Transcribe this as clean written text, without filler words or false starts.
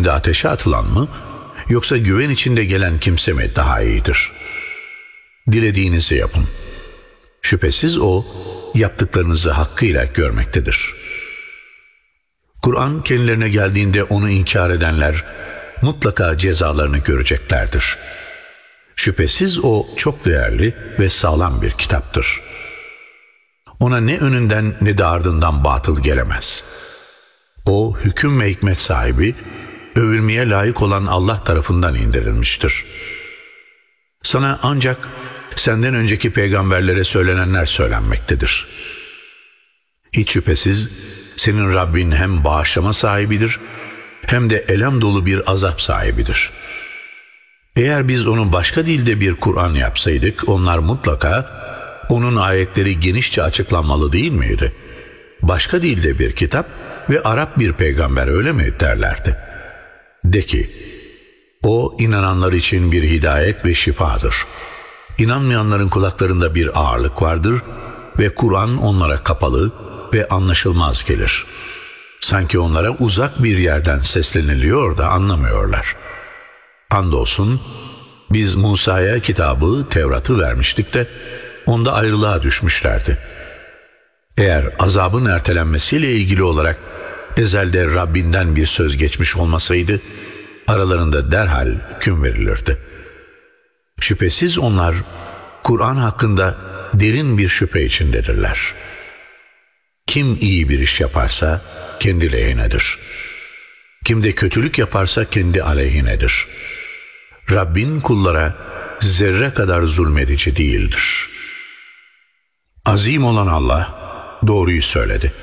günde ateşe atılan mı, yoksa güven içinde gelen kimse mi daha iyidir? Dilediğinizi yapın. Şüphesiz o, yaptıklarınızı hakkıyla görmektedir. Kur'an kendilerine geldiğinde onu inkar edenler mutlaka cezalarını göreceklerdir. Şüphesiz o çok değerli ve sağlam bir kitaptır. Ona ne önünden ne de ardından batıl gelemez. O hüküm ve hikmet sahibi, övülmeye layık olan Allah tarafından indirilmiştir. Sana ancak senden önceki peygamberlere söylenenler söylenmektedir. Hiç şüphesiz senin Rabbin hem bağışlama sahibidir, hem de elem dolu bir azap sahibidir. Eğer biz onu başka dilde bir Kur'an yapsaydık, onlar mutlaka onun ayetleri genişçe açıklanmalı değil miydi? Başka dilde bir kitap ve Arap bir peygamber öyle mi derlerdi? De ki, o inananlar için bir hidayet ve şifadır. İnanmayanların kulaklarında bir ağırlık vardır ve Kur'an onlara kapalı ve anlaşılmaz gelir. Sanki onlara uzak bir yerden sesleniliyor da anlamıyorlar. Andolsun biz Musa'ya kitabı, Tevrat'ı vermiştik de onda ayrılığa düşmüşlerdi. Eğer azabın ertelenmesiyle ilgili olarak ezelde Rabbinden bir söz geçmiş olmasaydı, aralarında derhal hüküm verilirdi. Şüphesiz onlar Kur'an hakkında derin bir şüphe içindedirler. Kim iyi bir iş yaparsa kendi lehinedir. Kim de kötülük yaparsa kendi aleyhinedir. Rabbin kullara zerre kadar zulmedici değildir. Azim olan Allah doğruyu söyledi.